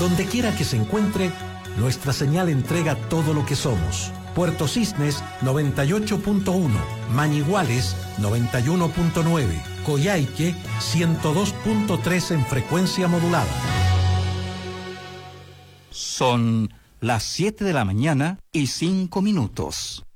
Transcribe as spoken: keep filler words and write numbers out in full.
Donde quiera que se encuentre, nuestra señal entrega todo lo que somos. Puerto Cisnes noventa y ocho punto uno, Mañiguales noventa y uno punto nueve, Coyhaique ciento dos punto tres en frecuencia modulada. Son las siete de la mañana y cinco minutos.